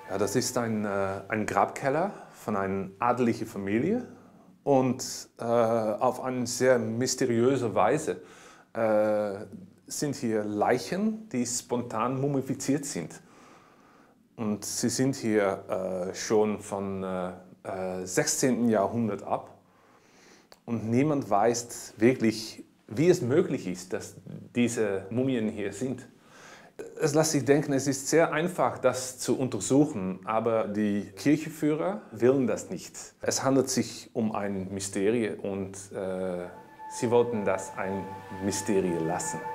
Ja, das ist ein Grabkeller von einer adeligen Familie und auf eine sehr mysteriöse Weise sind hier Leichen, die spontan mumifiziert sind. Und sie sind hier schon von 16. Jahrhundert ab und niemand weiß wirklich, wie es möglich ist, dass diese Mumien hier sind. Es lässt sich denken, es ist sehr einfach, das zu untersuchen, aber die Kirchenführer wollen das nicht. Es handelt sich um ein Mysterium und sie wollten das ein Mysterium lassen.